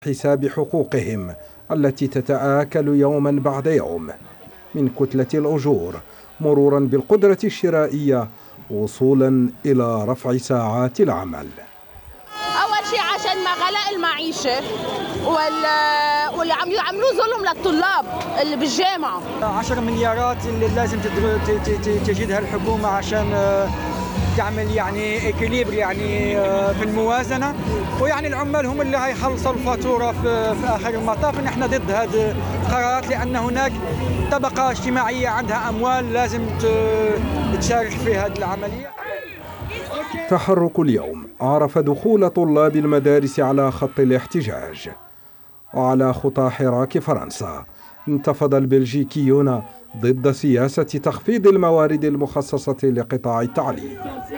حساب حقوقهم التي تتآكل يوما بعد يوم، من كتلة الأجور مرورا بالقدرة الشرائية وصولا إلى رفع ساعات العمل. أول شيء عشان غلاء المعيشة واللي عم يعملوه ظلم للطلاب اللي بالجامعة. 10 مليارات اللي لازم تجدها الحكومة عشان تعمل يعني إكليبر يعني في الموازنة، ويعني العمال هم اللي هيخلصوا الفاتورة في آخر المطاف. نحن ضد هذه القرارات لأن هناك طبقة اجتماعية عندها أموال لازم تشارك في هذه العملية. تحرك اليوم عرف دخول طلاب المدارس على خط الاحتجاج، وعلى خطى حراك فرنسا انتفض البلجيكيون ضد سياسة تخفيض الموارد المخصصة لقطاع التعليم.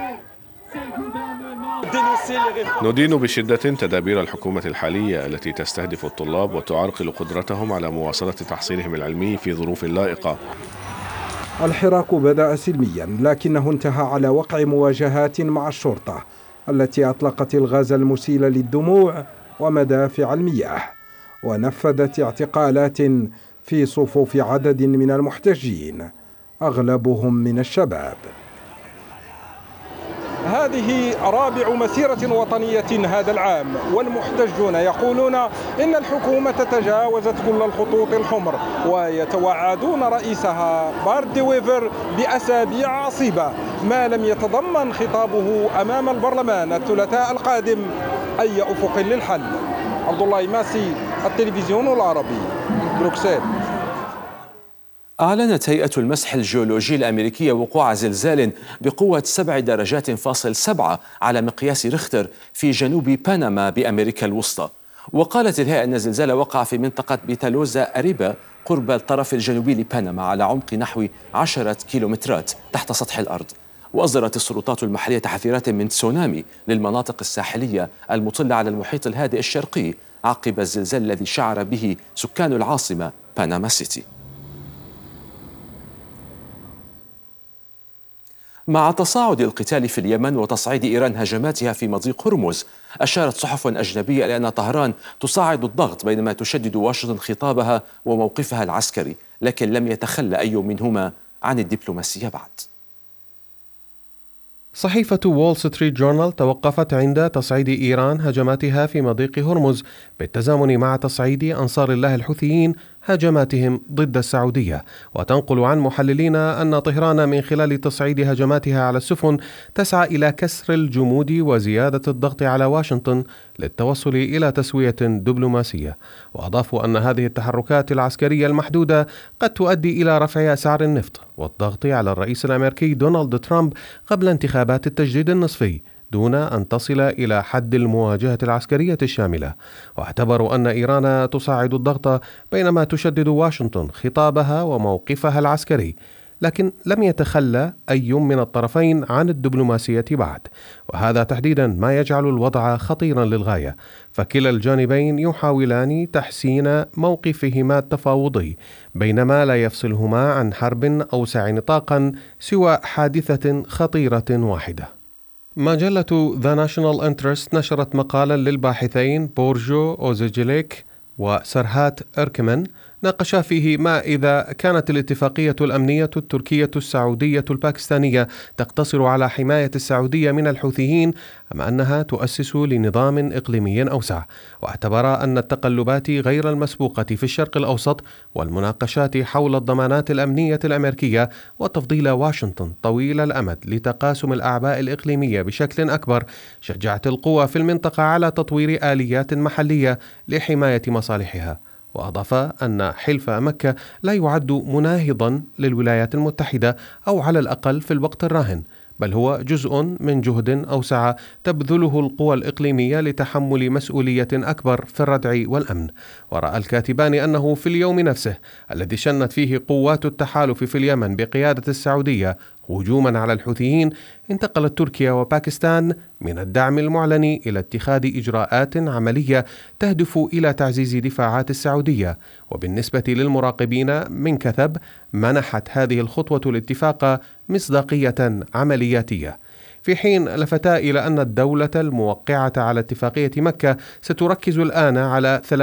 ندين بشدة تدابير الحكومة الحالية التي تستهدف الطلاب وتعرقل قدرتهم على مواصلة تحصيلهم العلمي في ظروف لائقة. الحراك بدأ سلميا لكنه انتهى على وقع مواجهات مع الشرطة التي أطلقت الغاز المسيل للدموع ومدافع المياه، ونفذت اعتقالات في صفوف عدد من المحتجين أغلبهم من الشباب. هذه رابع مسيرة وطنية هذا العام، والمحتجون يقولون إن الحكومة تجاوزت كل الخطوط الحمر، ويتوعدون رئيسها بارت دي ويفر بأسابيع عصيبة ما لم يتضمن خطابه أمام البرلمان الثلاثاء القادم أي أفق للحل. عبد الله ماسي، التلفزيون العربي، بروكسل. أعلنت هيئة المسح الجيولوجي الأمريكية وقوع زلزال بقوة 7 درجات فاصل 7 على مقياس ريختر في جنوب بنما بأمريكا الوسطى. وقالت الهيئة أن الزلزال وقع في منطقة بيتالوزا أريبا قرب الطرف الجنوبي لبنما على عمق نحو 10 كيلومترات تحت سطح الأرض. وأصدرت السلطات المحلية تحذيرات من تسونامي للمناطق الساحلية المطلة على المحيط الهادئ الشرقي عقب الزلزال الذي شعر به سكان العاصمة بنما سيتي. مع تصاعد القتال في اليمن وتصعيد إيران هجماتها في مضيق هرمز، أشارت صحف أجنبية إلى أن طهران تصاعد الضغط بينما تشدد واشنطن خطابها وموقفها العسكري، لكن لم يتخلى أي منهما عن الدبلوماسية بعد. صحيفة وول ستريت جورنال توقفت عند تصعيد إيران هجماتها في مضيق هرمز بالتزامن مع تصعيد أنصار الله الحوثيين هجماتهم ضد السعودية، وتنقل عن محللين أن طهران من خلال تصعيد هجماتها على السفن تسعى إلى كسر الجمود وزيادة الضغط على واشنطن للتوصل إلى تسوية دبلوماسية. وأضافوا أن هذه التحركات العسكرية المحدودة قد تؤدي إلى رفع أسعار النفط والضغط على الرئيس الأمريكي دونالد ترامب قبل انتخابات التجديد النصفي دون أن تصل إلى حد المواجهة العسكرية الشاملة. واعتبروا أن إيران تصاعد الضغط بينما تشدد واشنطن خطابها وموقفها العسكري، لكن لم يتخلى أي من الطرفين عن الدبلوماسية بعد، وهذا تحديدا ما يجعل الوضع خطيرا للغاية، فكلا الجانبين يحاولان تحسين موقفهما التفاوضي بينما لا يفصلهما عن حرب أوسع نطاقا سوى حادثة خطيرة واحدة. مجلة The National Interest نشرت مقالا للباحثين بورجو أوزيجليك وسرهات إركمان ناقشا فيه ما إذا كانت الاتفاقية الأمنية التركية السعودية الباكستانية تقتصر على حماية السعودية من الحوثيين أم أنها تؤسس لنظام إقليمي أوسع. واعتبر أن التقلبات غير المسبوقة في الشرق الأوسط والمناقشات حول الضمانات الأمنية الأمريكية وتفضيل واشنطن طويل الأمد لتقاسم الأعباء الإقليمية بشكل أكبر شجعت القوى في المنطقة على تطوير آليات محلية لحماية مصالحها. وأضاف أن حلف مكة لا يعد مناهضا للولايات المتحدة أو على الأقل في الوقت الراهن، بل هو جزء من جهد أوسع تبذله القوى الإقليمية لتحمل مسؤولية أكبر في الردع والأمن. ورأى الكاتبان أنه في اليوم نفسه الذي شنت فيه قوات التحالف في اليمن بقيادة السعودية هجوما على الحوثيين، انتقلت تركيا وباكستان من الدعم المعلن إلى اتخاذ إجراءات عملية تهدف إلى تعزيز دفاعات السعودية. وبالنسبة للمراقبين من كثب منحت هذه الخطوة الاتفاق مصداقية عملياتية. في حين لفتا إلى أن الدولة الموقعة على اتفاقية مكة ستركز الآن على